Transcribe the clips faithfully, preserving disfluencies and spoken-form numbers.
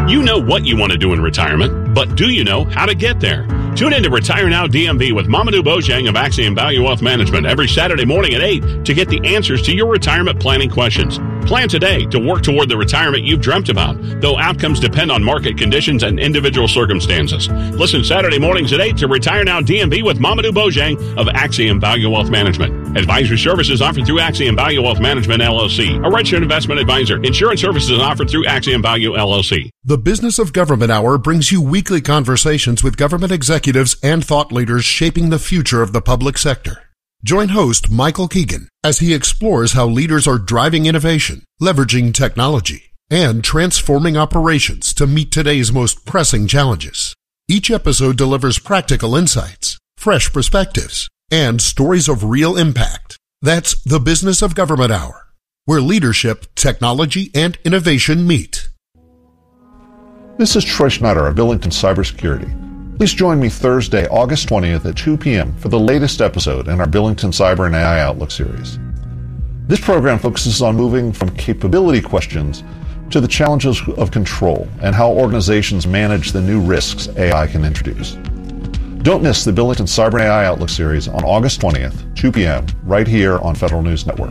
You know what you want to do in retirement, but do you know how to get there? Tune in to Retire Now D M V with Mamadou Bojang of Axiom Value Wealth Management every Saturday morning at eight to get the answers to your retirement planning questions. Plan today to work toward the retirement you've dreamt about, though outcomes depend on market conditions and individual circumstances. Listen Saturday mornings at eight to Retire Now D M V with Mamadou Bojang of Axiom Value Wealth Management. Advisory services offered through Axiom Value Wealth Management, L L C, a registered investment advisor. Insurance services offered through Axiom Value, L L C. The Business of Government Hour brings you weekly conversations with government executives and thought leaders shaping the future of the public sector. Join host Michael Keegan as he explores how leaders are driving innovation, leveraging technology, and transforming operations to meet today's most pressing challenges. Each episode delivers practical insights, fresh perspectives, and stories of real impact. That's the Business of Government Hour, where leadership, technology, and innovation meet. This is Troy Schneider of Billington Cybersecurity. Please join me Thursday, August twentieth at two p.m. for the latest episode in our Billington Cyber and A I Outlook series. This program focuses on moving from capability questions to the challenges of control and how organizations manage the new risks A I can introduce. Don't miss the Billington Cyber and A I Outlook series on August twentieth, two p.m., right here on Federal News Network.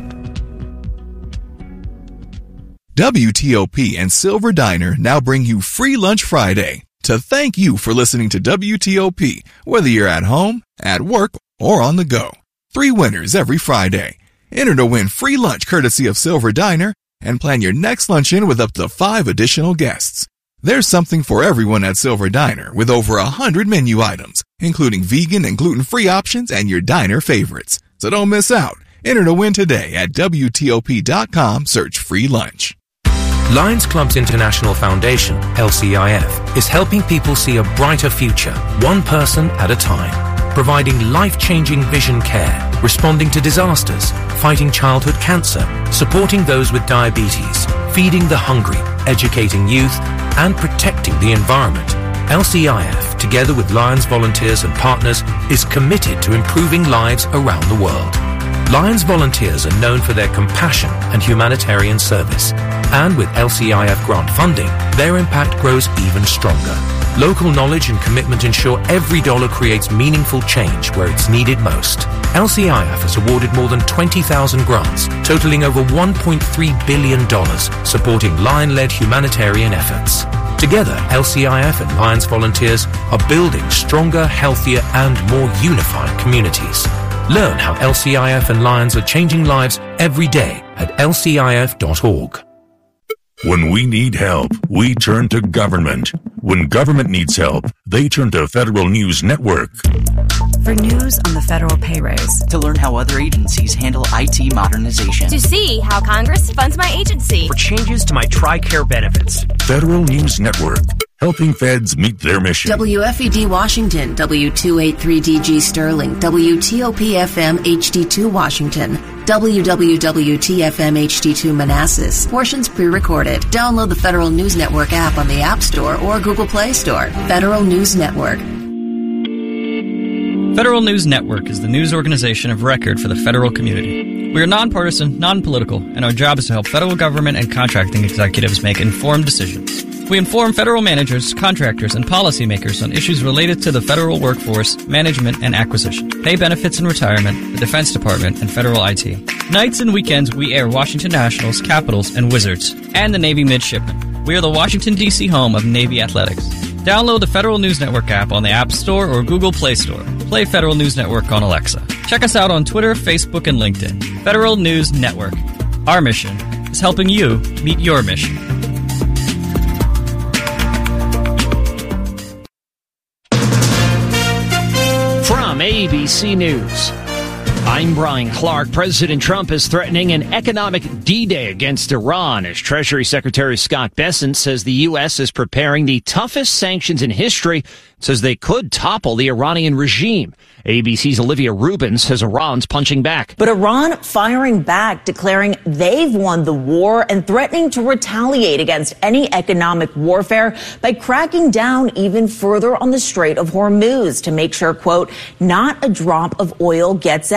W T O P and Silver Diner now bring you Free Lunch Friday to thank you for listening to W T O P, whether you're at home, at work, or on the go. Three winners every Friday. Enter to win free lunch courtesy of Silver Diner and plan your next luncheon with up to five additional guests. There's something for everyone at Silver Diner with over a hundred menu items, including vegan and gluten-free options and your diner favorites. So don't miss out. Enter to win today at W T O P dot com. Search free lunch. Lions Clubs International Foundation, L C I F, is helping people see a brighter future, one person at a time, providing life-changing vision care, responding to disasters, fighting childhood cancer, supporting those with diabetes, feeding the hungry, educating youth, and protecting the environment. L C I F, together with Lions volunteers and partners, is committed to improving lives around the world. Lions volunteers are known for their compassion and humanitarian service. And with L C I F grant funding, their impact grows even stronger. Local knowledge and commitment ensure every dollar creates meaningful change where it's needed most. L C I F has awarded more than twenty thousand grants, totaling over one point three billion dollars, supporting Lion-led humanitarian efforts. Together, L C I F and Lions volunteers are building stronger, healthier, and more unified communities. Learn how L C I F and Lions are changing lives every day at L C I F dot org. When we need help, we turn to government. When government needs help, they turn to Federal News Network. For news on the federal pay raise. To learn how other agencies handle I T modernization. To see how Congress funds my agency. For changes to my TRICARE benefits. Federal News Network, helping feds meet their mission. W F E D Washington, W two eighty-three D G Sterling, W T O P F M H D two Washington, W W W T F M H D two Manassas. Portions pre-recorded. Download the Federal News Network app on the App Store or Google Play Store. Federal News Network. Federal News Network is the news organization of record for the federal community. We are nonpartisan, non-political, and our job is to help federal government and contracting executives make informed decisions. We inform federal managers, contractors, and policymakers on issues related to the federal workforce, management, and acquisition, pay benefits and retirement, the Defense Department, and federal I T. Nights and weekends, we air Washington Nationals, Capitals, and Wizards, and the Navy Midshipmen. We are the Washington, D C home of Navy Athletics. Download the Federal News Network app on the App Store or Google Play Store. Play Federal News Network on Alexa. Check us out on Twitter, Facebook, and LinkedIn. Federal News Network. Our mission is helping you meet your mission. From A B C News, I'm Brian Clark. President Trump is threatening an economic D-Day against Iran as Treasury Secretary Scott Bessent says the U S is preparing the toughest sanctions in history, says they could topple the Iranian regime. A B C's Olivia Rubin says Iran's punching back. But Iran firing back, declaring they've won the war and threatening to retaliate against any economic warfare by cracking down even further on the Strait of Hormuz to make sure, quote, not a drop of oil gets out.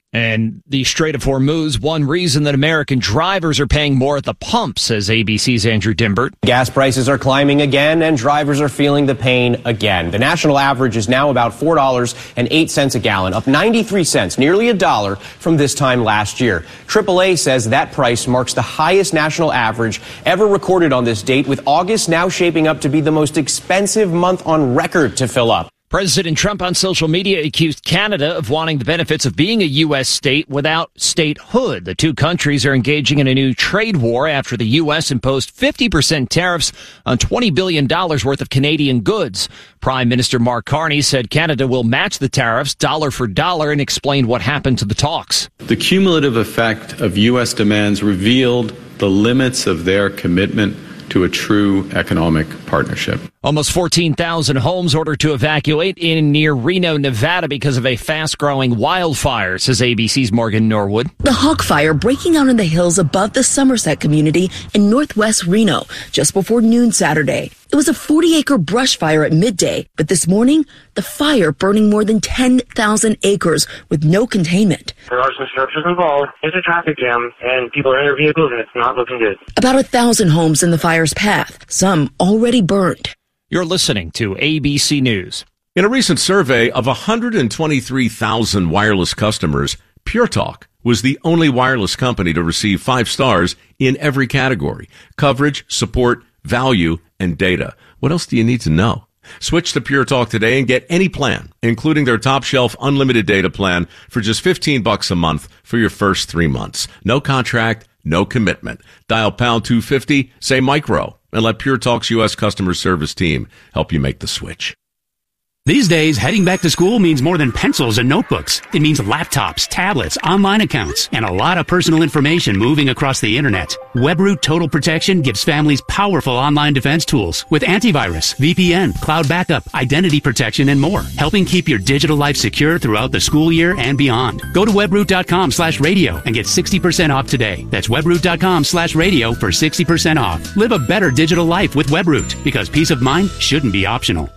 And the Strait of Hormuz, one reason that American drivers are paying more at the pump, says A B C's Andrew Dimbert. Gas prices are climbing again, and drivers are feeling the pain again. The national average is now about four dollars and eight cents a gallon, up ninety-three cents, nearly a dollar from this time last year. triple A says that price marks the highest national average ever recorded on this date, with August now shaping up to be the most expensive month on record to fill up. President Trump on social media accused Canada of wanting the benefits of being a U S state without statehood. The two countries are engaging in a new trade war after the U S imposed fifty percent tariffs on twenty billion dollars worth of Canadian goods. Prime Minister Mark Carney said Canada will match the tariffs dollar for dollar and explained what happened to the talks. The cumulative effect of U S demands revealed the limits of their commitment to a true economic partnership. Almost fourteen thousand homes ordered to evacuate in near Reno, Nevada because of a fast-growing wildfire, says A B C's Morgan Norwood. The Hawk Fire breaking out in the hills above the Somerset community in northwest Reno just before noon Saturday. It was a forty-acre brush fire at midday, but this morning, the fire burning more than ten thousand acres with no containment. There are some structures involved. There's a traffic jam, and people are in their vehicles, and it's not looking good. About a thousand homes in the fire's path, some already burned. You're listening to A B C News. In a recent survey of one hundred twenty-three thousand wireless customers, Pure Talk was the only wireless company to receive five stars in every category: coverage, support, value, and data. What else do you need to know? Switch to Pure Talk today and get any plan, including their top shelf unlimited data plan for just fifteen bucks a month for your first three months. No contract, no commitment. Dial pound two fifty, say micro, and let Pure Talk's U S customer service team help you make the switch. These days, heading back to school means more than pencils and notebooks. It means laptops, tablets, online accounts, and a lot of personal information moving across the internet. WebRoot Total Protection gives families powerful online defense tools with antivirus, V P N, cloud backup, identity protection, and more, helping keep your digital life secure throughout the school year and beyond. Go to webroot.com slash radio and get sixty percent off today. That's webroot.com slash radio for sixty percent off. Live a better digital life with WebRoot, because peace of mind shouldn't be optional.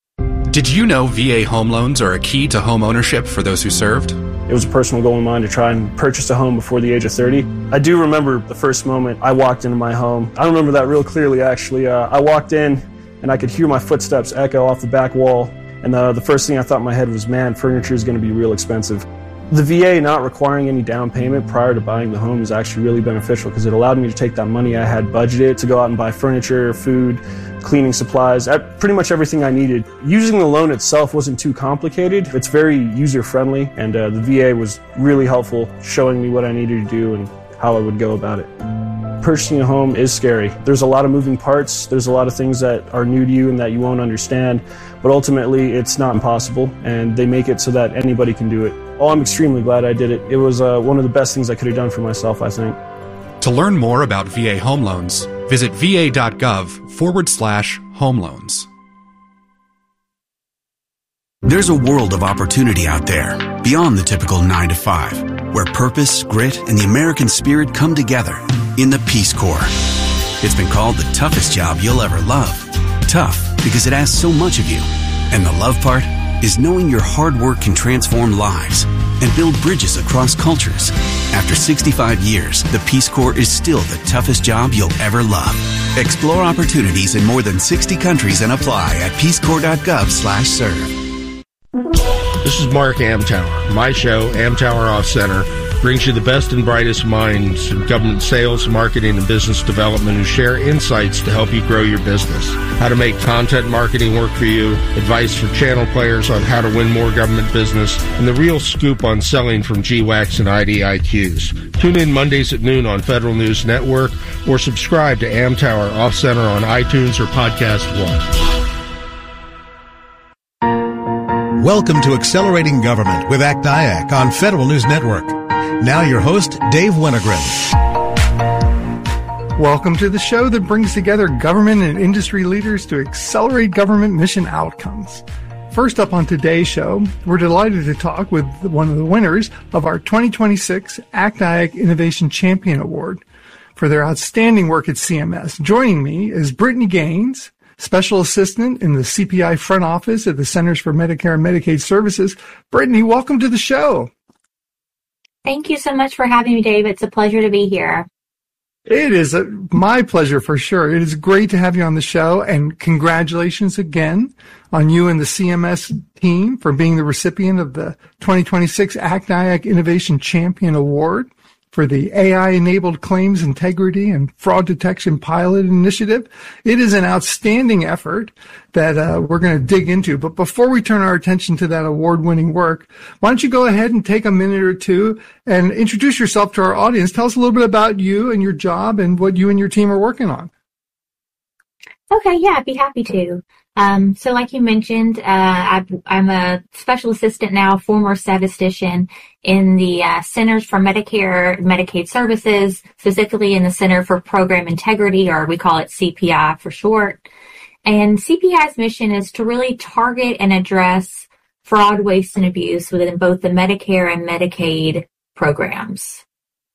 Did you know V A home loans are a key to home ownership for those who served? It was a personal goal of mine to try and purchase a home before the age of thirty. I do remember the first moment I walked into my home. I remember that real clearly, actually. Uh, I walked in, and I could hear my footsteps echo off the back wall. And uh, the first thing I thought in my head was, man, furniture is going to be real expensive. The V A not requiring any down payment prior to buying the home is actually really beneficial, because it allowed me to take that money I had budgeted to go out and buy furniture, food, cleaning supplies, pretty much everything I needed. Using the loan itself wasn't too complicated. It's very user-friendly, and uh, the V A was really helpful, showing me what I needed to do and how I would go about it. Purchasing a home is scary. There's a lot of moving parts. There's a lot of things that are new to you and that you won't understand, but ultimately it's not impossible, and they make it so that anybody can do it. Oh, I'm extremely glad I did it. It was uh, one of the best things I could have done for myself, I think. To learn more about V A home loans, visit va.gov forward slash home loans. There's a world of opportunity out there beyond the typical nine to five, where purpose, grit, and the American spirit come together in the Peace Corps. It's been called the toughest job you'll ever love. Tough because it asks so much of you. And the love part is knowing your hard work can transform lives and build bridges across cultures. After sixty-five years, the Peace Corps is still the toughest job you'll ever love. Explore opportunities in more than sixty countries and apply at peacecorps.gov slash serve. This is Mark Amtower. My show, Amtower Off Center, brings you the best and brightest minds in government sales, marketing, and business development who share insights to help you grow your business. How to make content marketing work for you, advice for channel players on how to win more government business, and the real scoop on selling from G WACs and I D I Qs. Tune in Mondays at noon on Federal News Network or subscribe to Amtower Off Center on iTunes or Podcast One. Welcome to Accelerating Government with A C D I A C on Federal News Network. Now your host, Dave Winogren. Welcome to the show that brings together government and industry leaders to accelerate government mission outcomes. First up on today's show, we're delighted to talk with one of the winners of our twenty twenty-six A C D I A C Innovation Champion Award for their outstanding work at C M S. Joining me is Brittany Gaines, Special Assistant in the C P I Front Office at the Centers for Medicare and Medicaid Services. Brittany, welcome to the show. Thank you so much for having me, Dave. It's a pleasure to be here. It is a, my pleasure for sure. It is great to have you on the show, and congratulations again on you and the C M S team for being the recipient of the twenty twenty-six A C T I A C Innovation Champion Award for the A I-enabled claims integrity and fraud detection pilot initiative. It is an outstanding effort that uh, we're going to dig into. But before we turn our attention to that award-winning work, why don't you go ahead and take a minute or two and introduce yourself to our audience. Tell us a little bit about you and your job and what you and your team are working on. Okay, yeah, I'd be happy to. Um, so like you mentioned, uh, I, I'm a special assistant now, former statistician in the uh, Centers for Medicare and Medicaid Services, specifically in the Center for Program Integrity, or we call it C P I for short. And C P I's mission is to really target and address fraud, waste, and abuse within both the Medicare and Medicaid programs.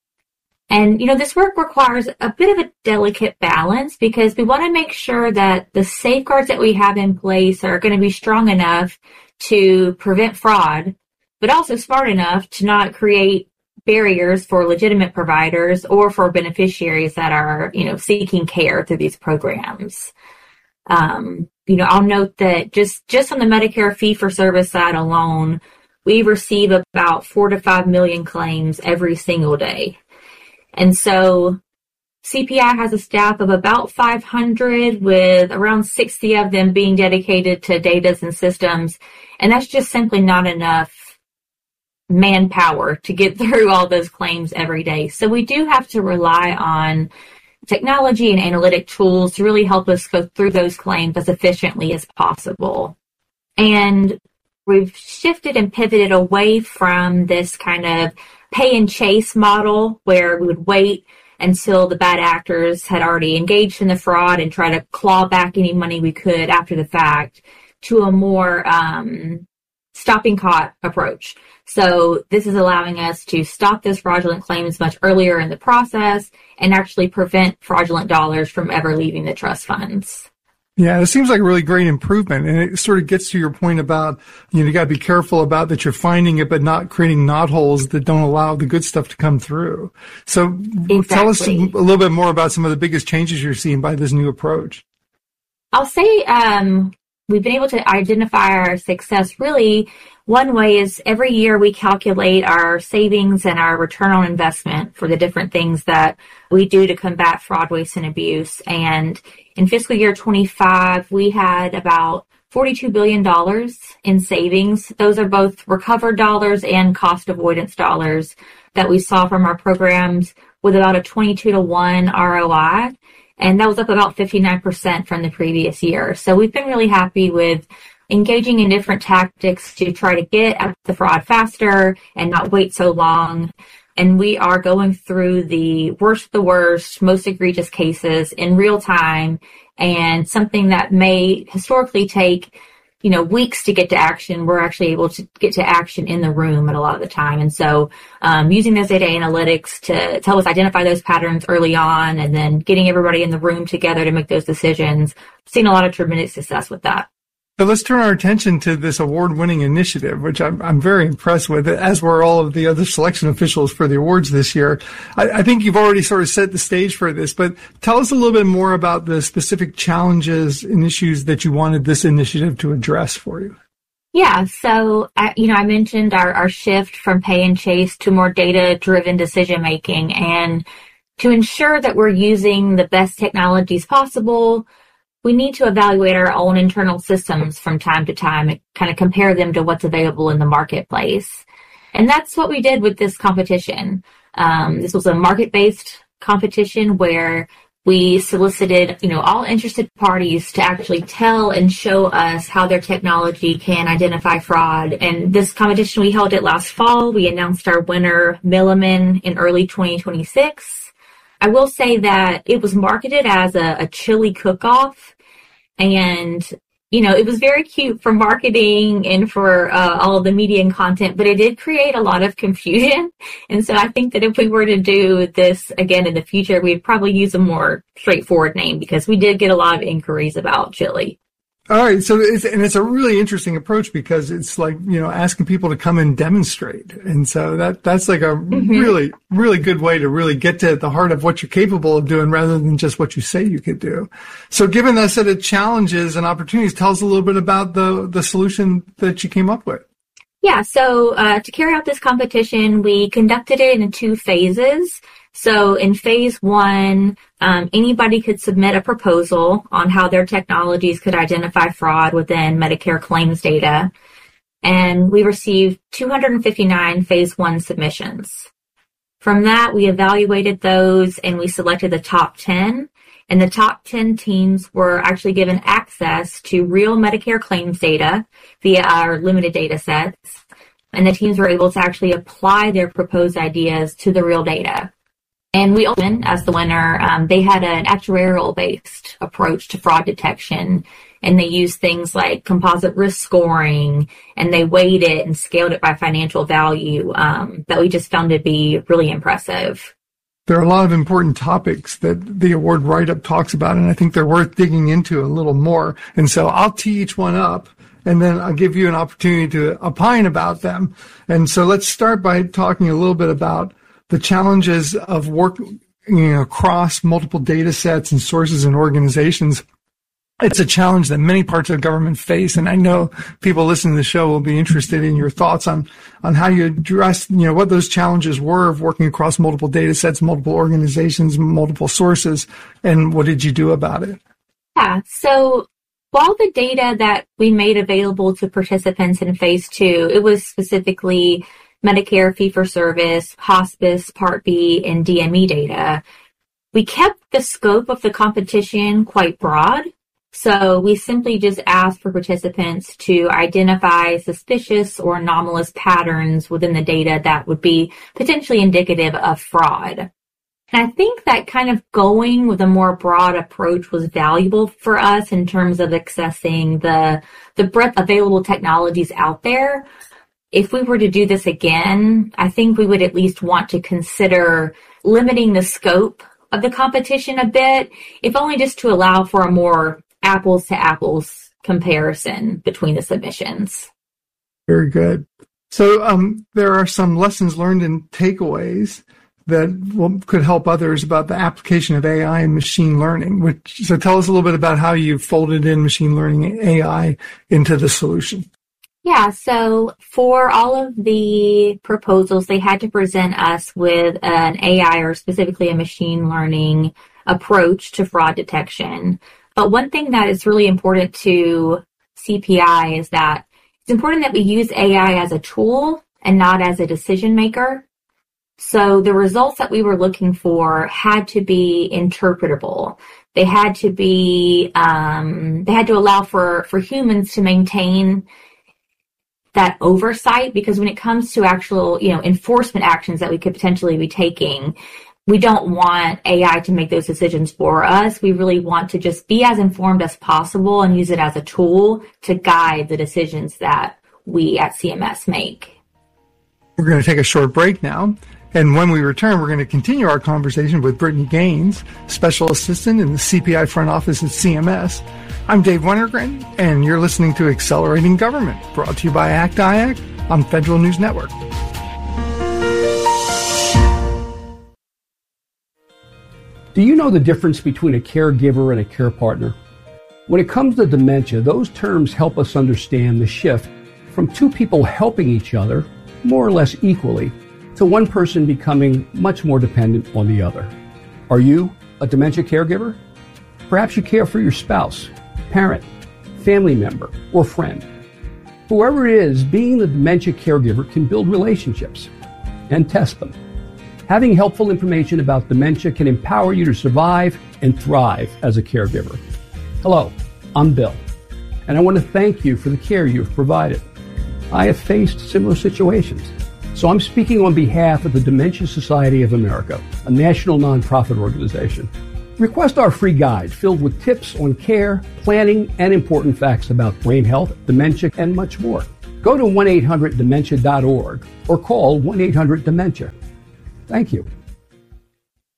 And, you know, this work requires a bit of a delicate balance because we want to make sure that the safeguards that we have in place are going to be strong enough to prevent fraud, but also smart enough to not create barriers for legitimate providers or for beneficiaries that are, you know, seeking care through these programs. Um, you know, I'll note that just, just on the Medicare fee-for-service side alone, we receive about four to five million claims every single day. And so C P I has a staff of about five hundred, with around sixty of them being dedicated to data and systems. And that's just simply not enough manpower to get through all those claims every day. So we do have to rely on technology and analytic tools to really help us go through those claims as efficiently as possible. And we've shifted and pivoted away from this kind of pay and chase model where we would wait until the bad actors had already engaged in the fraud and try to claw back any money we could after the fact, to a more um, stopping caught approach. So this is allowing us to stop those fraudulent claims much earlier in the process and actually prevent fraudulent dollars from ever leaving the trust funds. Yeah, it seems like a really great improvement. And it sort of gets to your point about, you know, you got to be careful about that you're finding it, but not creating knotholes that don't allow the good stuff to come through. So exactly. Tell us a little bit more about some of the biggest changes you're seeing by this new approach. I'll say um, we've been able to identify our success. Really, one way is every year we calculate our savings and our return on investment for the different things that we do to combat fraud, waste, and abuse. And in fiscal year twenty-five, we had about forty-two billion dollars in savings. Those are both recovered dollars and cost avoidance dollars that we saw from our programs, with about a twenty-two to one R O I. And that was up about fifty-nine percent from the previous year. So we've been really happy with engaging in different tactics to try to get at the fraud faster and not wait so long. And we are going through the worst of the worst, most egregious cases in real time, and something that may historically take, you know, weeks to get to action, we're actually able to get to action in the room at a lot of the time. And so um, using those data analytics to, to help us identify those patterns early on, and then getting everybody in the room together to make those decisions, seeing a lot of tremendous success with that. So let's turn our attention to this award-winning initiative, which I'm, I'm very impressed with, as were all of the other selection officials for the awards this year. I, I think you've already sort of set the stage for this, but tell us a little bit more about the specific challenges and issues that you wanted this initiative to address for you. Yeah, so, I, you know, I mentioned our, our shift from pay and chase to more data-driven decision-making, and to ensure that we're using the best technologies possible, we need to evaluate our own internal systems from time to time and kind of compare them to what's available in the marketplace. And that's what we did with this competition. Um, this was a market-based competition where we solicited, you know, all interested parties to actually tell and show us how their technology can identify fraud. And this competition, we held it last fall. We announced our winner, Milliman, in early twenty twenty-six. I will say that it was marketed as a, a chili cook-off, and, you know, it was very cute for marketing and for uh, all of the media and content, but it did create a lot of confusion. And so I think that if we were to do this again in the future, we'd probably use a more straightforward name, because we did get a lot of inquiries about chili. All right. So it's, and it's a really interesting approach because it's like, you know, asking people to come and demonstrate. And so that, that's like a mm-hmm. really, really good way to really get to the heart of what you're capable of doing rather than just what you say you could do. So given that set of challenges and opportunities, tell us a little bit about the, the solution that you came up with. Yeah. So, uh, to carry out this competition, we conducted it in two phases. So in phase one, um, anybody could submit a proposal on how their technologies could identify fraud within Medicare claims data. And we received two hundred fifty-nine phase one submissions. From that, we evaluated those and we selected the top ten. And the top ten teams were actually given access to real Medicare claims data via our limited data sets. And the teams were able to actually apply their proposed ideas to the real data. And we opened as the winner. Um, they had an actuarial-based approach to fraud detection, and they used things like composite risk scoring, and they weighed it and scaled it by financial value um, that we just found to be really impressive. There are a lot of important topics that the award write-up talks about, and I think they're worth digging into a little more. And so I'll tee each one up, and then I'll give you an opportunity to opine about them. And so let's start by talking a little bit about the challenges of working, you know, across multiple data sets and sources and organizations. It's a challenge that many parts of government face, and I know people listening to the show will be interested in your thoughts on, on how you address, you know, what those challenges were of working across multiple data sets, multiple organizations, multiple sources, and what did you do about it? Yeah, so while the data that we made available to participants in phase two, it was specifically Medicare fee-for-service, hospice, Part B, and D M E data, we kept the scope of the competition quite broad. So we simply just asked for participants to identify suspicious or anomalous patterns within the data that would be potentially indicative of fraud. And I think that kind of going with a more broad approach was valuable for us in terms of accessing the, the breadth of available technologies out there. If we were to do this again, I think we would at least want to consider limiting the scope of the competition a bit, if only just to allow for a more apples to apples comparison between the submissions. Very good. So um, there are some lessons learned and takeaways that will, could help others about the application of A I and machine learning. Which, so tell us a little bit about how you folded in machine learning A I into the solution. Yeah, so for all of the proposals, they had to present us with an A I or specifically a machine learning approach to fraud detection. But one thing that is really important to C P I is that it's important that we use A I as a tool and not as a decision maker. So the results that we were looking for had to be interpretable. They had to be, um, they had to allow for, for humans to maintain that oversight, because when it comes to actual, you know, enforcement actions that we could potentially be taking, we don't want A I to make those decisions for us. We really want to just be as informed as possible and use it as a tool to guide the decisions that we at C M S make. We're going to take a short break now. And when we return, we're going to continue our conversation with Brittany Gaines, Special Assistant in the C P I Front Office at C M S. I'm Dave Wintergren, and you're listening to Accelerating Government, brought to you by ACT I A C on Federal News Network. Do you know the difference between a caregiver and a care partner? When it comes to dementia, those terms help us understand the shift from two people helping each other, more or less equally, to one person becoming much more dependent on the other. Are you a dementia caregiver? Perhaps you care for your spouse, parent, family member, or friend. Whoever it is, being the dementia caregiver can build relationships and test them. Having helpful information about dementia can empower you to survive and thrive as a caregiver. Hello, I'm Bill, and I want to thank you for the care you've provided. I have faced similar situations, so I'm speaking on behalf of the Dementia Society of America, a national nonprofit organization. Request our free guide filled with tips on care, planning, and important facts about brain health, dementia, and much more. Go to one eight hundred dementia dot org or call one eight hundred dementia. Thank you.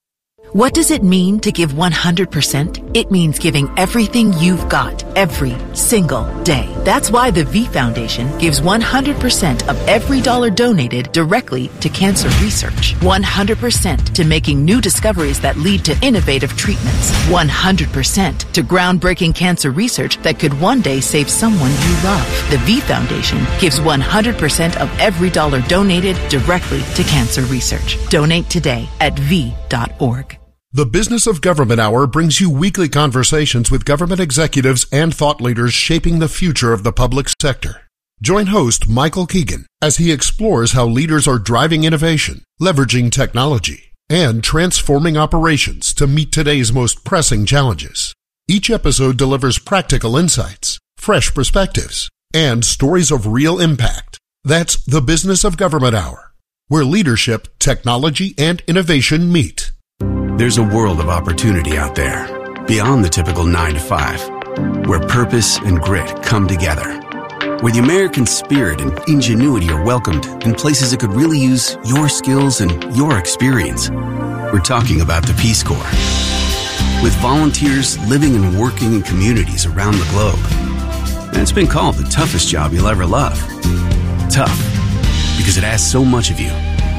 What does it mean to give one hundred percent? It means giving everything you've got every single day. That's why the V Foundation gives one hundred percent of every dollar donated directly to cancer research. one hundred percent to making new discoveries that lead to innovative treatments. one hundred percent to groundbreaking cancer research that could one day save someone you love. The V Foundation gives one hundred percent of every dollar donated directly to cancer research. Donate today at v dot org. The Business of Government Hour brings you weekly conversations with government executives and thought leaders shaping the future of the public sector. Join host Michael Keegan as he explores how leaders are driving innovation, leveraging technology, and transforming operations to meet today's most pressing challenges. Each episode delivers practical insights, fresh perspectives, and stories of real impact. That's the Business of Government Hour, where leadership, technology, and innovation meet. There's a world of opportunity out there, beyond the typical nine to five, where purpose and grit come together, where the American spirit and ingenuity are welcomed in places that could really use your skills and your experience. We're talking about the Peace Corps. With volunteers living and working in communities around the globe. And it's been called the toughest job you'll ever love. Tough, because it asks so much of you.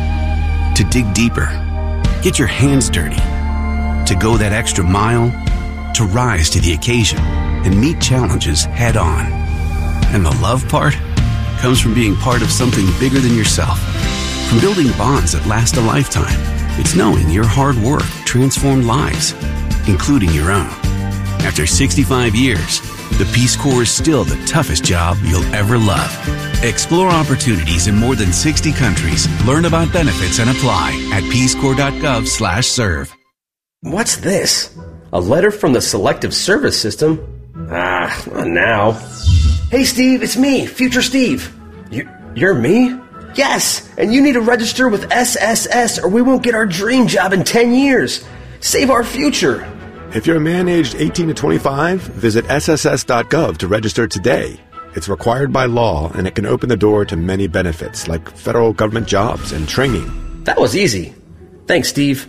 To dig deeper, get your hands dirty, to go that extra mile, to rise to the occasion and meet challenges head on. And the love part comes from being part of something bigger than yourself, from building bonds that last a lifetime. It's knowing your hard work transformed lives, including your own. After sixty-five years, the Peace Corps is still the toughest job you'll ever love. Explore opportunities in more than sixty countries. Learn about benefits and apply at peacecorps.gov slash serve. What's this? A letter from the Selective Service System? Ah, not now. Hey, Steve, it's me, Future Steve. You, you're me? Yes, and you need to register with S S S or we won't get our dream job in ten years. Save our future. If you're a man aged eighteen to twenty-five, visit S S S dot gov to register today. It's required by law, and it can open the door to many benefits, like federal government jobs and training. That was easy. Thanks, Steve.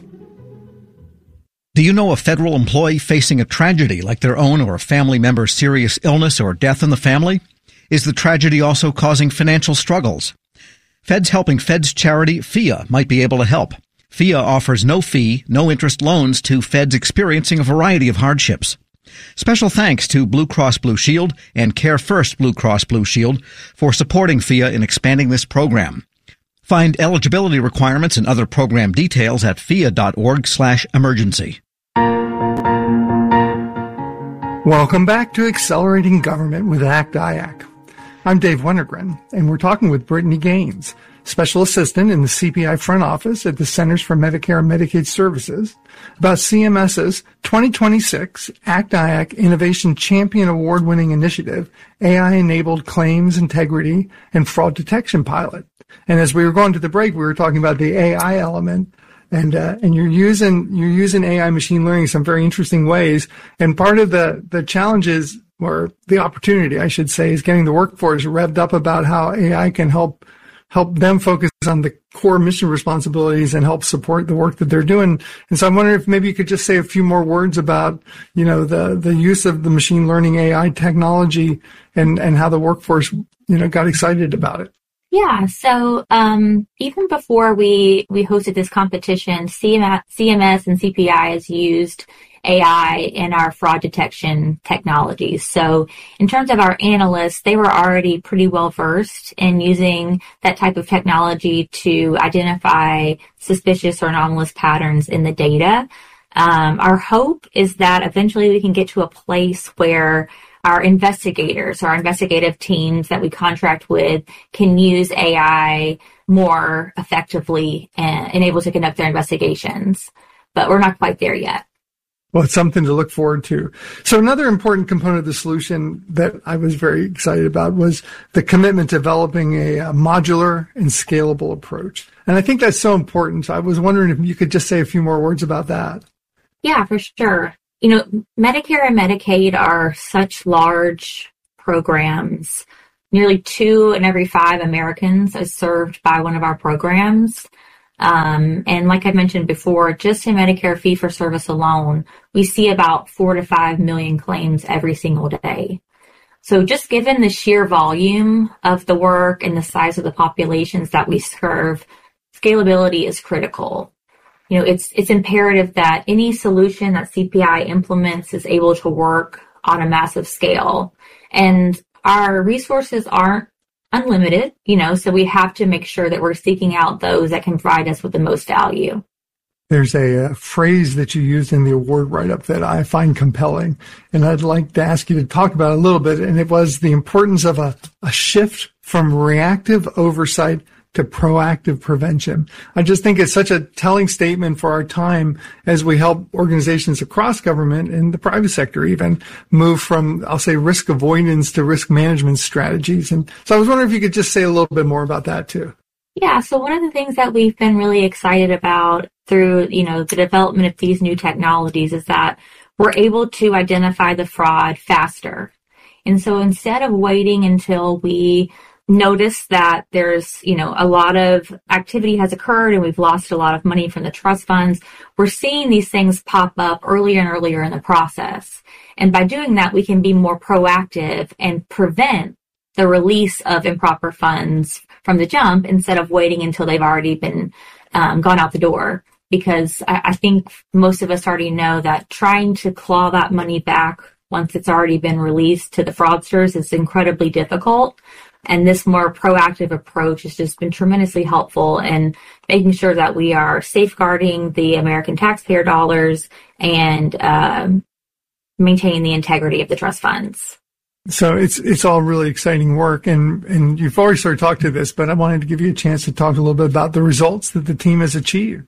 Do you know a federal employee facing a tragedy like their own or a family member's serious illness or death in the family? Is the tragedy also causing financial struggles? Feds Helping Feds charity F I A might be able to help. F I A offers no fee, no interest loans to feds experiencing a variety of hardships. Special thanks to Blue Cross Blue Shield and Care First Blue Cross Blue Shield for supporting F I A in expanding this program. Find eligibility requirements and other program details at fia.org slash emergency. Welcome back to Accelerating Government with ACT I A C. I'm Dave Wennergren, and we're talking with Brittany Gaines, Special Assistant in the C P I Front Office at the Centers for Medicare and Medicaid Services, about CMS's twenty twenty-six ACT I A C Innovation Champion Award-winning initiative, A I-enabled claims integrity and fraud detection pilot. And as we were going to the break, we were talking about the A I element, and uh, and you're using you're using A I machine learning in some very interesting ways. And part of the the challenges, or the opportunity, I should say, is getting the workforce revved up about how A I can help help them focus on the core mission responsibilities and help support the work that they're doing. And so I'm wondering if maybe you could just say a few more words about, you know, the, the use of the machine learning A I technology and, and how the workforce, you know, got excited about it. Yeah, so um, even before we, we hosted this competition, C M S, C M S and C P I has used A I in our fraud detection technologies. So in terms of our analysts, they were already pretty well versed in using that type of technology to identify suspicious or anomalous patterns in the data. Um, our hope is that eventually we can get to a place where our investigators, our investigative teams that we contract with, can use A I more effectively and, and able to conduct their investigations. But we're not quite there yet. Well, it's something to look forward to. So another important component of the solution that I was very excited about was the commitment to developing a, a modular and scalable approach. And I think that's so important. So I was wondering if you could just say a few more words about that. Yeah, for sure. You know, Medicare and Medicaid are such large programs. Nearly two in every five Americans is served by one of our programs. Um, and like I mentioned before, just in Medicare fee-for-service alone, we see about four to five million claims every single day. So just given the sheer volume of the work and the size of the populations that we serve, scalability is critical. You know, it's it's imperative that any solution that C P I implements is able to work on a massive scale. And our resources aren't unlimited, you know, so we have to make sure that we're seeking out those that can provide us with the most value. There's a, a phrase that you used in the award write-up that I find compelling, and I'd like to ask you to talk about it a little bit, and it was the importance of a, a shift from reactive oversight to proactive prevention. I just think it's such a telling statement for our time as we help organizations across government and the private sector even move from, I'll say, risk avoidance to risk management strategies. And so I was wondering if you could just say a little bit more about that too. Yeah, so one of the things that we've been really excited about through, you know, the development of these new technologies is that we're able to identify the fraud faster. And so instead of waiting until we notice that there's, you know, a lot of activity has occurred and we've lost a lot of money from the trust funds, we're seeing these things pop up earlier and earlier in the process. And by doing that, we can be more proactive and prevent the release of improper funds from the jump instead of waiting until they've already been um, gone out the door. Because I, I think most of us already know that trying to claw that money back once it's already been released to the fraudsters is incredibly difficult. And this more proactive approach has just been tremendously helpful in making sure that we are safeguarding the American taxpayer dollars and um, maintaining the integrity of the trust funds. So it's it's all really exciting work, and, and you've already sort of talked to this, but I wanted to give you a chance to talk a little bit about the results that the team has achieved.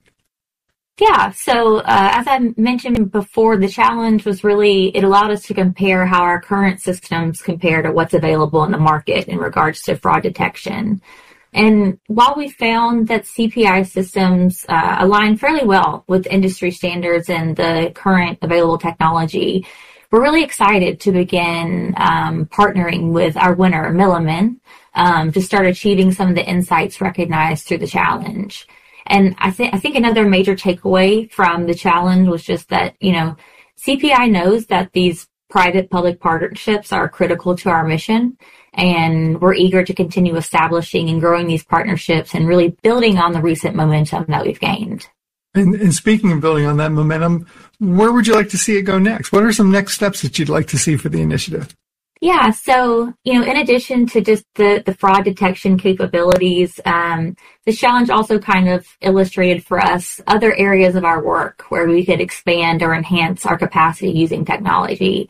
Yeah, so uh, as I mentioned before, the challenge was really, it allowed us to compare how our current systems compare to what's available in the market in regards to fraud detection. And while we found that C P I systems uh, align fairly well with industry standards and the current available technology, we're really excited to begin um, partnering with our winner, Milliman, um, to start achieving some of the insights recognized through the challenge. And I think I think another major takeaway from the challenge was just that, you know, C P I knows that these private-public partnerships are critical to our mission, and we're eager to continue establishing and growing these partnerships and really building on the recent momentum that we've gained. And, and speaking of building on that momentum, where would you like to see it go next? What are some next steps that you'd like to see for the initiative? Yeah, so, you know, in addition to just the, the fraud detection capabilities, um, the challenge also kind of illustrated for us other areas of our work where we could expand or enhance our capacity using technology.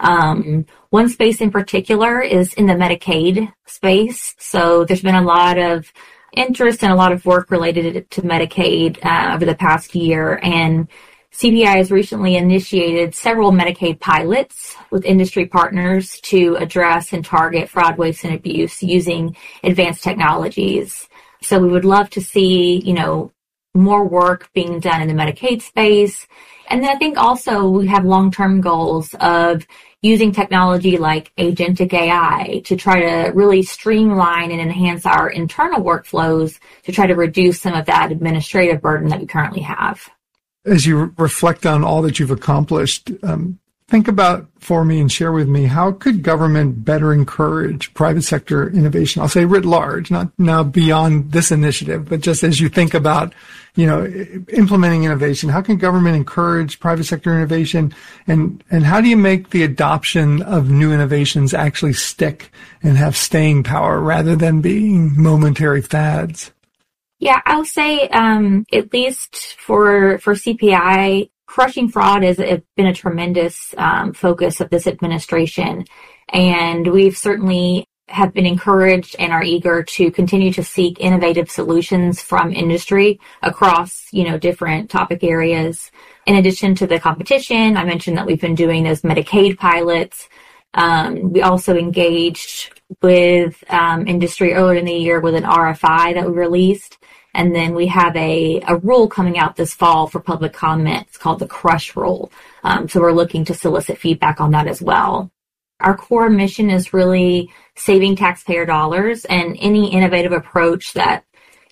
Um, one space in particular is in the Medicaid space. So there's been a lot of interest and a lot of work related to Medicaid uh, over the past year, and C P I has recently initiated several Medicaid pilots with industry partners to address and target fraud, waste, and abuse using advanced technologies. So we would love to see, you know, more work being done in the Medicaid space. And then I think also we have long-term goals of using technology like agentic A I to try to really streamline and enhance our internal workflows to try to reduce some of that administrative burden that we currently have. As you reflect on all that you've accomplished, um, think about for me and share with me, how could government better encourage private sector innovation? I'll say writ large, not now beyond this initiative, but just as you think about, you know, implementing innovation, how can government encourage private sector innovation? And, and how do you make the adoption of new innovations actually stick and have staying power rather than being momentary fads? Yeah, I'll say, um, at least for, for C P I, crushing fraud has been a tremendous, um, focus of this administration. And we've certainly have been encouraged and are eager to continue to seek innovative solutions from industry across, you know, different topic areas. In addition to the competition, I mentioned that we've been doing those Medicaid pilots. Um, we also engaged with, um, industry earlier in the year with an R F I that we released. And then we have a, a rule coming out this fall for public comment. It's called the CRUSH rule. Um, so we're looking to solicit feedback on that as well. Our core mission is really saving taxpayer dollars, and any innovative approach that,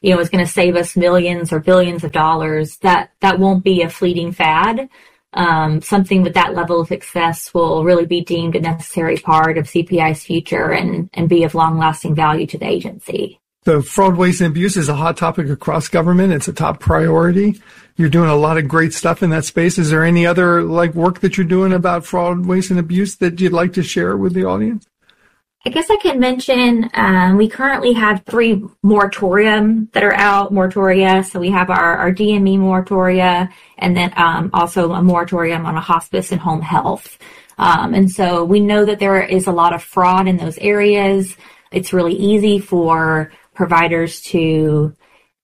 you know, is going to save us millions or billions of dollars, that, that won't be a fleeting fad. Um, something with that level of success will really be deemed a necessary part of C P I's future and, and be of long-lasting value to the agency. The fraud, waste, and abuse is a hot topic across government. It's a top priority. You're doing a lot of great stuff in that space. Is there any other like work that you're doing about fraud, waste, and abuse that you'd like to share with the audience? I guess I can mention um, we currently have three moratorium that are out, moratoria. So we have our, our D M E moratoria, and then um, also a moratorium on a hospice and home health. Um, and so we know that there is a lot of fraud in those areas. It's really easy for providers to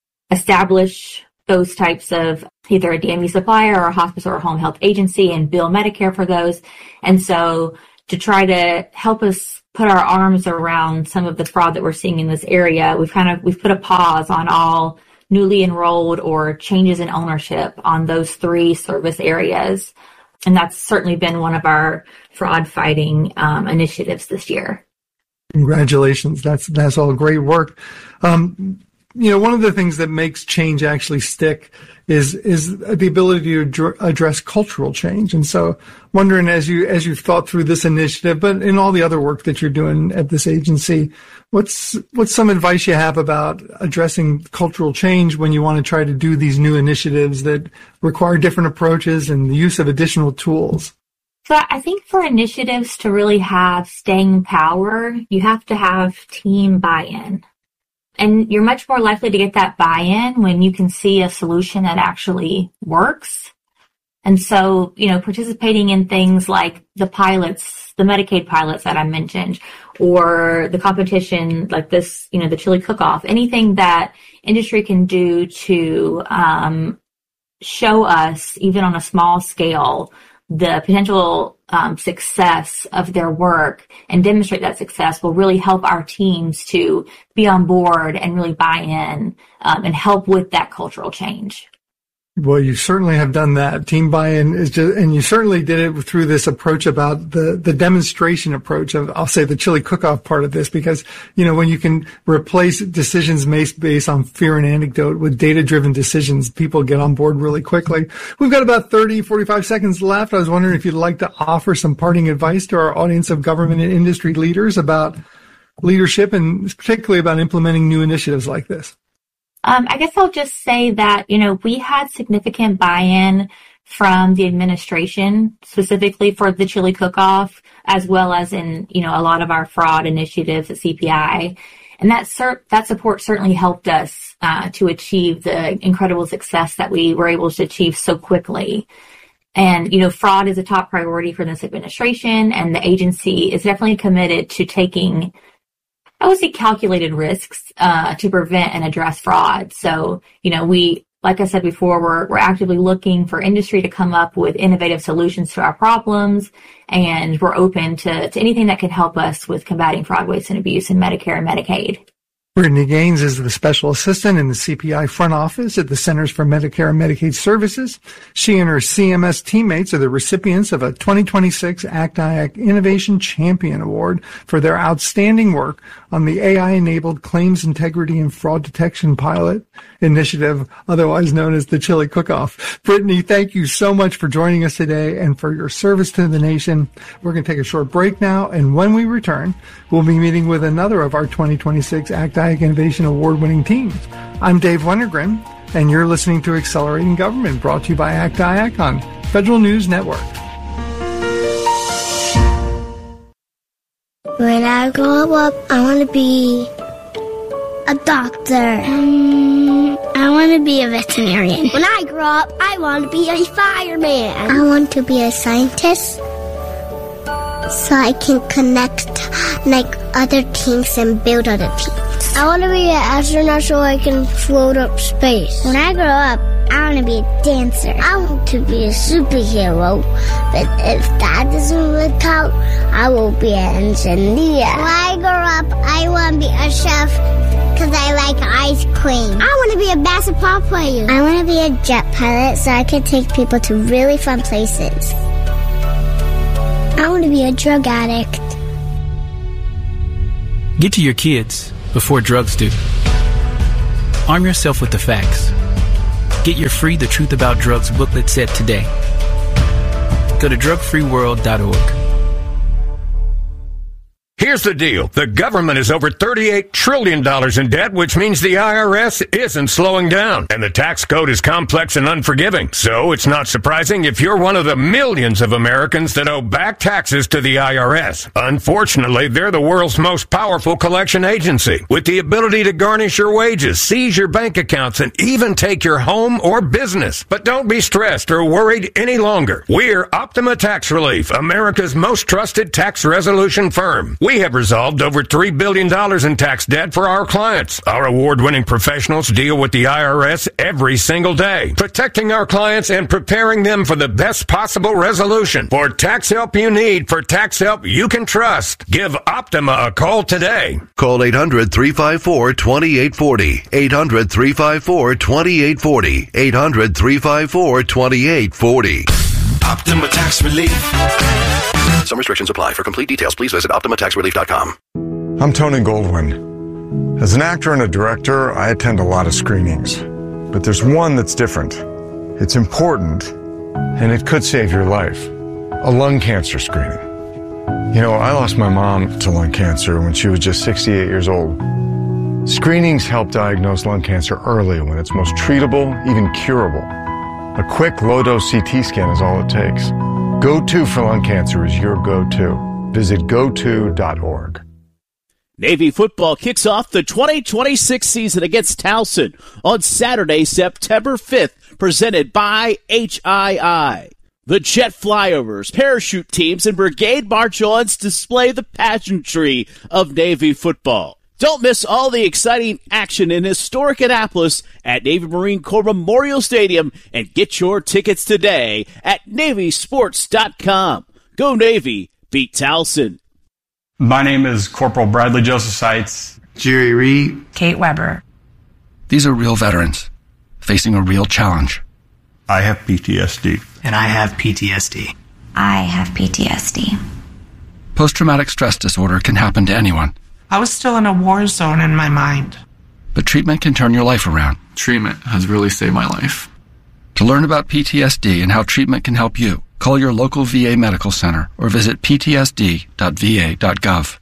establish those types of either a D M E supplier or a hospice or a home health agency and bill Medicare for those. And so to try to help us put our arms around some of the fraud that we're seeing in this area, we've kind of, we've put a pause on all newly enrolled or changes in ownership on those three service areas. And that's certainly been one of our fraud fighting um, initiatives this year. Congratulations. That's, that's all great work. Um, you know, one of the things that makes change actually stick is, is the ability to dr- address cultural change. And so wondering as you, as you've thought through this initiative, but in all the other work that you're doing at this agency, what's, what's some advice you have about addressing cultural change when you want to try to do these new initiatives that require different approaches and the use of additional tools? So I think for initiatives to really have staying power, you have to have team buy-in. And you're much more likely to get that buy-in when you can see a solution that actually works. And so, you know, participating in things like the pilots, the Medicaid pilots that I mentioned, or the competition like this, you know, the chili cook-off, anything that industry can do to um, show us, even on a small scale, the potential um, success of their work and demonstrate that success will really help our teams to be on board and really buy in um, and help with that cultural change. Well, you certainly have done that. Team buy-in is just, and you certainly did it through this approach about the, the demonstration approach of, I'll say the chili cook-off part of this, because, you know, when you can replace decisions based on fear and anecdote with data-driven decisions, people get on board really quickly. We've got about thirty, forty-five seconds left. I was wondering if you'd like to offer some parting advice to our audience of government and industry leaders about leadership and particularly about implementing new initiatives like this. Um, I guess I'll just say that, you know, we had significant buy-in from the administration, specifically for the chili cook-off, as well as in, you know, a lot of our fraud initiatives at C P I. And that cert- that support certainly helped us uh, to achieve the incredible success that we were able to achieve so quickly. And, you know, fraud is a top priority for this administration, and the agency is definitely committed to taking, I would say, calculated risks uh, to prevent and address fraud. So, you know, we, like I said before, we're we're actively looking for industry to come up with innovative solutions to our problems, and we're open to, to anything that can help us with combating fraud, waste, and abuse in Medicare and Medicaid. Brittany Gaines is the special assistant in the C P I front office at the Centers for Medicare and Medicaid Services. She and her C M S teammates are the recipients of a twenty twenty-six A C T I A C Innovation Champion Award for their outstanding work on the A I-enabled Claims Integrity and Fraud Detection Pilot Initiative, otherwise known as the Chili Cook-Off. Brittany, thank you so much for joining us today and for your service to the nation. We're going to take a short break now, and when we return, we'll be meeting with another of our twenty twenty-six A C T I A C Innovation Award-winning teams. I'm Dave Wennergren, and you're listening to Accelerating Government, brought to you by A C T I A C on Federal News Network. When I grow up, I want to be a doctor. Um, I want to be a veterinarian. When I grow up, I want to be a fireman. I want to be a scientist so I can connect like other things and build other things. I want to be an astronaut so I can float up space. When I grow up, I want to be a dancer. I want to be a superhero, but if that doesn't work out, I will be an engineer. When I grow up, I want to be a chef because I like ice cream. I want to be a basketball player. I want to be a jet pilot so I can take people to really fun places. I want to be a drug addict. Get to your kids before drugs do. Arm yourself with the facts. Get your free The Truth About Drugs booklet set today. Go to drug free world dot org. Here's the deal. The government is over thirty-eight trillion dollars in debt, which means the I R S isn't slowing down. And the tax code is complex and unforgiving. So it's not surprising if you're one of the millions of Americans that owe back taxes to the I R S. Unfortunately, they're the world's most powerful collection agency, with the ability to garnish your wages, seize your bank accounts, and even take your home or business. But don't be stressed or worried any longer. We're Optima Tax Relief, America's most trusted tax resolution firm. We have resolved over three billion dollars in tax debt for our clients. Our award-winning professionals deal with the I R S every single day, protecting our clients and preparing them for the best possible resolution. For tax help you need, for tax help you can trust, give Optima a call today. Call eight hundred, three five four, two eight four zero. eight hundred, three five four, two eight four zero. eight hundred, three five four, two eight four zero. Optima Tax Relief. Some restrictions apply. For complete details, please visit Optima Tax Relief dot com. I'm Tony Goldwyn. As an actor and a director, I attend a lot of screenings. But there's one that's different. It's important, and it could save your life. A lung cancer screening. You know, I lost my mom to lung cancer when she was just sixty-eight years old. Screenings help diagnose lung cancer early when it's most treatable, even curable. A quick low-dose C T scan is all it takes. Go To for lung cancer is your go-to. Visit go to dot org. Navy football kicks off the twenty twenty-six season against Towson on Saturday, September fifth, presented by H I I. The jet flyovers, parachute teams, and brigade march-ons display the pageantry of Navy football. Don't miss all the exciting action in historic Annapolis at Navy Marine Corps Memorial Stadium and get your tickets today at Navy Sports dot com. Go Navy, beat Towson. My name is Corporal Bradley Joseph Seitz. Jerry Reed. Kate Weber. These are real veterans facing a real challenge. I have P T S D. And I have P T S D. I have P T S D. Post-traumatic stress disorder can happen to anyone. I was still in a war zone in my mind. But treatment can turn your life around. Treatment has really saved my life. To learn about P T S D and how treatment can help you, call your local V A medical center or visit p t s d dot v a dot gov.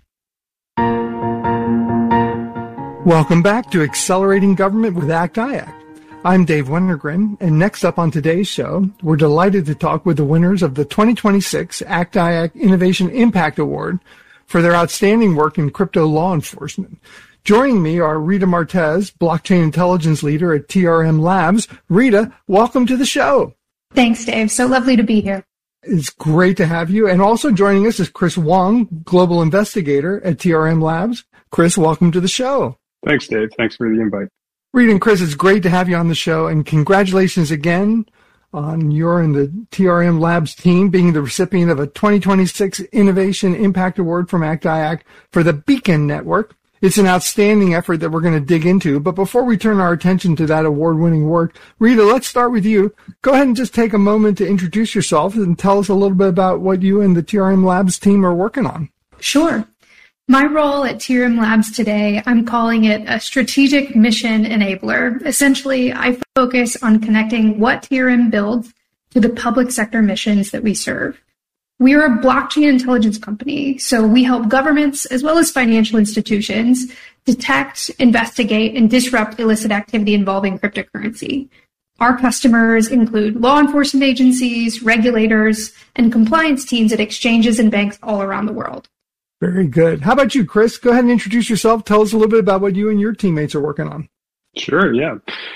Welcome back to Accelerating Government with ACT I A C. I'm Dave Wennergren, and next up on today's show, we're delighted to talk with the winners of the twenty twenty-six ACT I A C Innovation Impact Award for their outstanding work in crypto law enforcement. Joining me are Rita Martez, Blockchain Intelligence Leader at T R M Labs. Rita, welcome to the show. Thanks, Dave. So lovely to be here. It's great to have you. And also joining us is Chris Wong, Global Investigator at T R M Labs. Chris, welcome to the show. Thanks, Dave. Thanks for the invite. Rita and Chris, it's great to have you on the show, and congratulations again on your and the T R M Labs team being the recipient of a twenty twenty-six Innovation Impact Award from ACT I A C for the Beacon Network. It's an outstanding effort that we're going to dig into. But before we turn our attention to that award-winning work, Rita, let's start with you. Go ahead and just take a moment to introduce yourself and tell us a little bit about what you and the T R M Labs team are working on. Sure. My role at T R M Labs today, I'm calling it a strategic mission enabler. Essentially, I focus on connecting what T R M builds to the public sector missions that we serve. We are a blockchain intelligence company, so we help governments as well as financial institutions detect, investigate, and disrupt illicit activity involving cryptocurrency. Our customers include law enforcement agencies, regulators, and compliance teams at exchanges and banks all around the world. Very good. How about you, Chris? Go ahead and introduce yourself. Tell us a little bit about what you and your teammates are working on. Sure, yeah.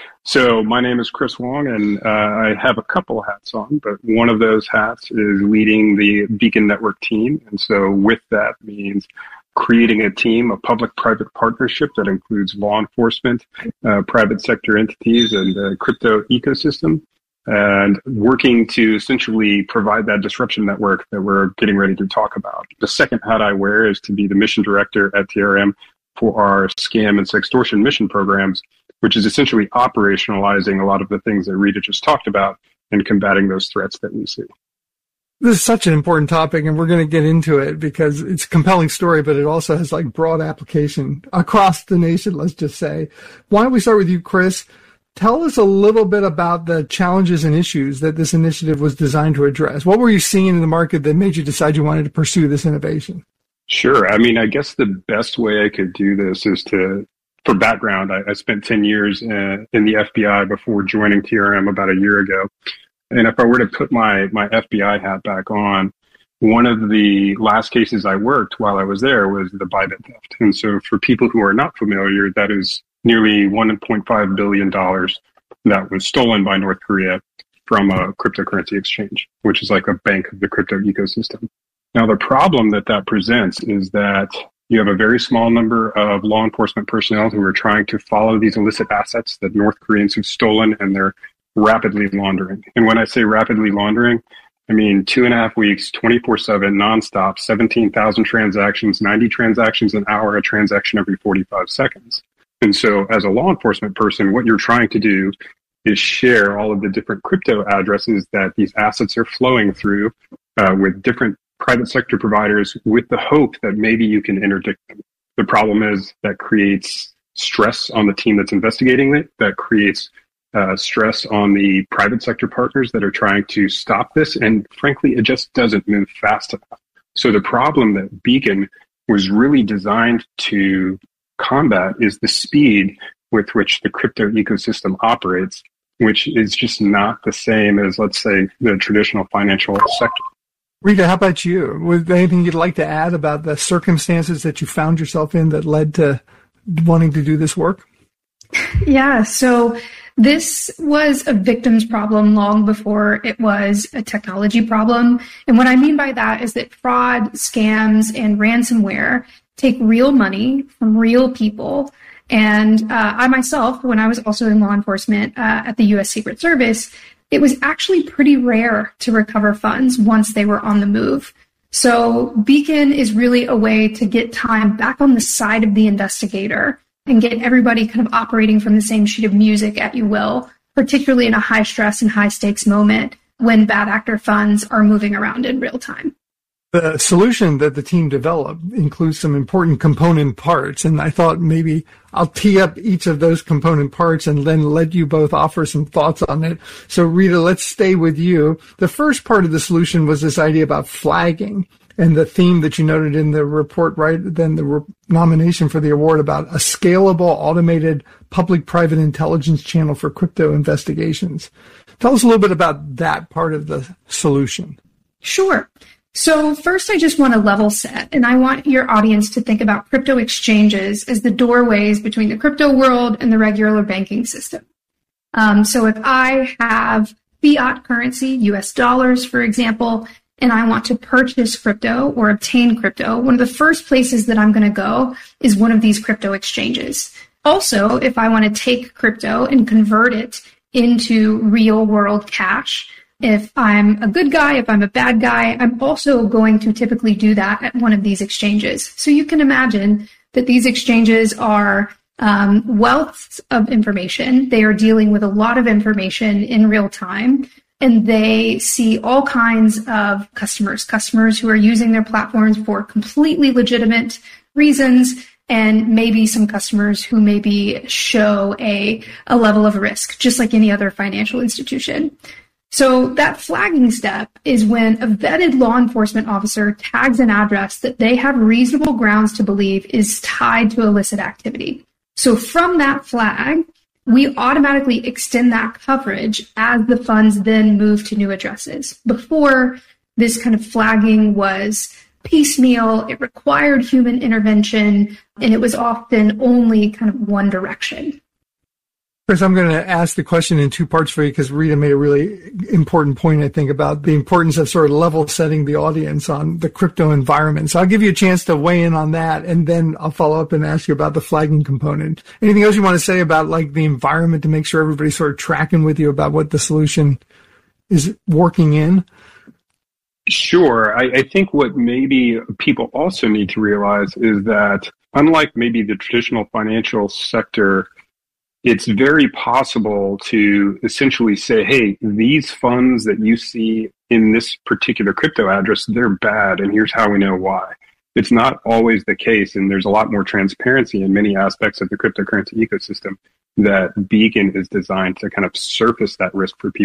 So my name is Chris Wong, and uh, I have a couple hats on, but one of those hats is leading the Beacon Network team. And so with that means creating a team, a public-private partnership that includes law enforcement, uh, private sector entities, and the crypto ecosystem, and working to essentially provide that disruption network that we're getting ready to talk about. The second hat I wear is to be the mission director at T R M for our scam and sextortion mission programs, which is essentially operationalizing a lot of the things that Rita just talked about and combating those threats that we see. This is such an important topic, and we're going to get into it because it's a compelling story, but it also has like broad application across the nation, let's just say. Why don't we start with you, Chris? Tell us a little bit about the challenges and issues that this initiative was designed to address. What were you seeing in the market that made you decide you wanted to pursue this innovation? Sure. I mean, I guess the best way I could do this is to, for background, I, I spent ten years in, in the F B I before joining T R M about a year ago. And if I were to put my, my F B I hat back on, one of the last cases I worked while I was there was the Bybit theft. And so for people who are not familiar, that is nearly one point five billion dollars that was stolen by North Korea from a cryptocurrency exchange, which is like a bank of the crypto ecosystem. Now, the problem that that presents is that you have a very small number of law enforcement personnel who are trying to follow these illicit assets that North Koreans have stolen, and they're rapidly laundering. And when I say rapidly laundering, I mean two and a half weeks, twenty-four seven, nonstop, seventeen thousand transactions, ninety transactions an hour, a transaction every forty-five seconds. And so as a law enforcement person, what you're trying to do is share all of the different crypto addresses that these assets are flowing through uh, with different private sector providers with the hope that maybe you can interdict them. The problem is that creates stress on the team that's investigating it, that creates uh, stress on the private sector partners that are trying to stop this, and frankly, it just doesn't move fast enough. So the problem that Beacon was really designed to combat is the speed with which the crypto ecosystem operates, which is just not the same as, let's say, the traditional financial sector. Rita, how about you? Was there anything you'd like to add about the circumstances that you found yourself in that led to wanting to do this work? Yeah, so this was a victim's problem long before it was a technology problem. And what I mean by that is that fraud, scams, and ransomware take real money from real people. And uh, I myself, when I was also in law enforcement uh, at the U S Secret Service, it was actually pretty rare to recover funds once they were on the move. So Beacon is really a way to get time back on the side of the investigator and get everybody kind of operating from the same sheet of music, at you will, particularly in a high stress and high stakes moment when bad actor funds are moving around in real time. The solution that the team developed includes some important component parts, and I thought maybe I'll tee up each of those component parts and then let you both offer some thoughts on it. So Rita, let's stay with you. The first part of the solution was this idea about flagging, and the theme that you noted in the report, right, then the re- nomination for the award about a scalable, automated public-private intelligence channel for crypto investigations. Tell us a little bit about that part of the solution. Sure. So first, I just want to level set, and I want your audience to think about crypto exchanges as the doorways between the crypto world and the regular banking system. Um, so if I have fiat currency, U S dollars, for example, and I want to purchase crypto or obtain crypto, one of the first places that I'm going to go is one of these crypto exchanges. Also, if I want to take crypto and convert it into real world cash, if I'm a good guy, if I'm a bad guy, I'm also going to typically do that at one of these exchanges. So you can imagine that these exchanges are um, wealths of information. They are dealing with a lot of information in real time, and they see all kinds of customers, customers who are using their platforms for completely legitimate reasons, and maybe some customers who maybe show a, a level of risk, just like any other financial institution. So that flagging step is when a vetted law enforcement officer tags an address that they have reasonable grounds to believe is tied to illicit activity. So from that flag, we automatically extend that coverage as the funds then move to new addresses. Before, this kind of flagging was piecemeal, it required human intervention, and it was often only kind of one direction. Chris, I'm going to ask the question in two parts for you because Rita made a really important point, I think, about the importance of sort of level setting the audience on the crypto environment. So I'll give you a chance to weigh in on that, and then I'll follow up and ask you about the flagging component. Anything else you want to say about like the environment to make sure everybody's sort of tracking with you about what the solution is working in? Sure. I, I think what maybe people also need to realize is that unlike maybe the traditional financial sector, it's very possible to essentially say, hey, these funds that you see in this particular crypto address, they're bad, and here's how we know why. It's not always the case, and there's a lot more transparency in many aspects of the cryptocurrency ecosystem that Beacon is designed to kind of surface that risk for people.